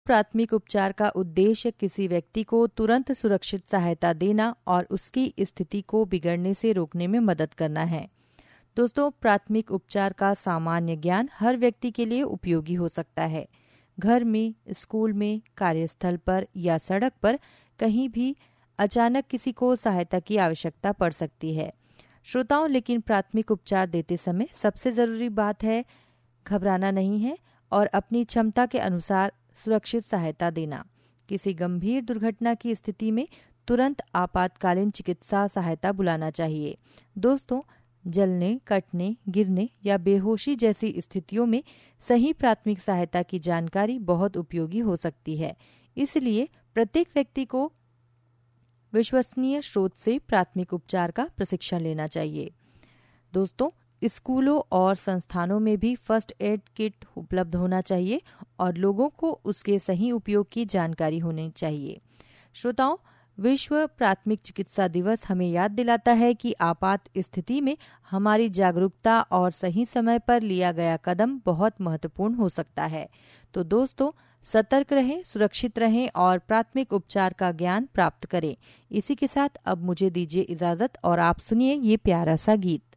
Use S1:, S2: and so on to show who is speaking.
S1: प्राथमिक उपचार का उद्देश्य किसी व्यक्ति को तुरंत सुरक्षित सहायता देना और उसकी स्थिति को बिगड़ने से रोकने में मदद करना है। दोस्तों, प्राथमिक उपचार का सामान्य ज्ञान हर व्यक्ति के लिए उपयोगी हो सकता है। घर में, स्कूल में, कार्यस्थल पर या सड़क पर कहीं भी अचानक किसी को सहायता की आवश्यकता पड़ सकती है। श्रोताओं, लेकिन प्राथमिक उपचार देते समय सबसे जरूरी बात है घबराना नहीं है और अपनी क्षमता के अनुसार सुरक्षित सहायता देना। किसी गंभीर दुर्घटना की स्थिति में तुरंत आपातकालीन चिकित्सा सहायता बुलाना चाहिए। दोस्तों, जलने, कटने, गिरने या बेहोशी जैसी स्थितियों में सही प्राथमिक सहायता की जानकारी बहुत उपयोगी हो सकती है। इसलिए प्रत्येक व्यक्ति को विश्वसनीय स्रोत से प्राथमिक उपचार का प्रशिक्षण लेना चाहिए। दोस्तों, स्कूलों और संस्थानों में भी फर्स्ट एड किट उपलब्ध होना चाहिए और लोगों को उसके सही उपयोग की जानकारी होनी चाहिए। श्रोताओं, विश्व प्राथमिक चिकित्सा दिवस हमें याद दिलाता है कि आपात स्थिति में हमारी जागरूकता और सही समय पर लिया गया कदम बहुत महत्वपूर्ण हो सकता है। तो दोस्तों, सतर्क रहें, सुरक्षित रहें और प्राथमिक उपचार का ज्ञान प्राप्त करें। इसी के साथ अब मुझे दीजिए इजाजत और आप सुनिए ये प्यारा सा गीत।